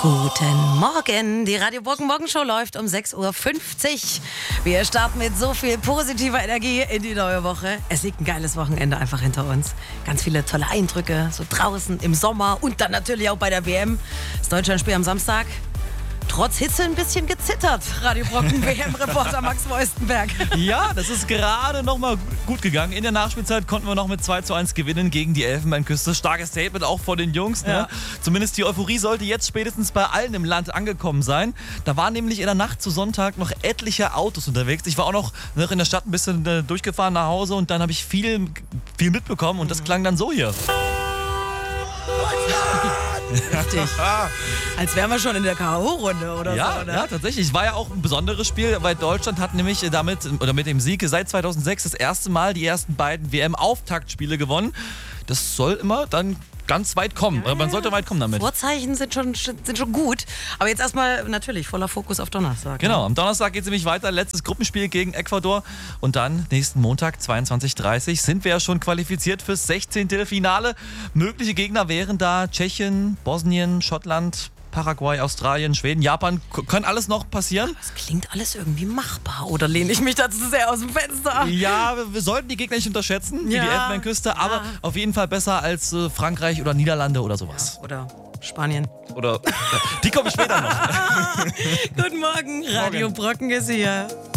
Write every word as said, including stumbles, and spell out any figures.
Guten Morgen, die Radio Brocken Morgenshow läuft um sechs Uhr fünfzig. Wir starten mit so viel positiver Energie in die neue Woche. Es liegt ein geiles Wochenende einfach hinter uns. Ganz viele tolle Eindrücke, so draußen im Sommer und dann natürlich auch bei der W M. Das Deutschlandspiel am Samstag. Trotz Hitze ein bisschen gezittert, Radio Brocken W M-Reporter Max Voistenberg. Ja, das ist gerade noch mal gut gegangen. In der Nachspielzeit konnten wir noch mit zwei zu eins gewinnen gegen die Elfenbeinküste. Starkes Statement auch von den Jungs. Ne? Ja. Zumindest die Euphorie sollte jetzt spätestens bei allen im Land angekommen sein. Da waren nämlich in der Nacht zu Sonntag noch etliche Autos unterwegs. Ich war auch noch in der Stadt ein bisschen äh, durchgefahren nach Hause und dann habe ich viel, viel mitbekommen und das Mhm. klang dann so hier. Richtig. Als wären wir schon in der K O-Runde oder Ja, so. Ne? ja, tatsächlich. Es war ja auch ein besonderes Spiel, weil Deutschland hat nämlich damit, oder mit dem Sieg seit zweitausendsechs das erste Mal die ersten beiden W M-Auftaktspiele gewonnen. Das soll immer dann ganz weit kommen. Ja, Man sollte weit kommen damit. Vorzeichen sind schon, sind schon gut. Aber jetzt erstmal natürlich voller Fokus auf Donnerstag. Genau, Ne? am Donnerstag geht es nämlich weiter. Letztes Gruppenspiel gegen Ecuador. Und dann nächsten Montag, zweiundzwanzig Uhr dreißig, sind wir ja schon qualifiziert fürs sechzehnte Finale. Mögliche Gegner wären da Tschechien, Bosnien, Schottland, Paraguay, Australien, Schweden, Japan. K- können alles noch passieren? Das klingt alles irgendwie machbar. Oder lehne ich mich dazu sehr aus dem Fenster? Ja, wir, wir sollten die Gegner nicht unterschätzen, wie Ja, die Elfenbeinküste. Aber ja. auf jeden Fall besser als äh, Frankreich oder Niederlande oder sowas. Oder Spanien. Oder die kommen später noch. Guten Morgen, Radio Brocken ist hier.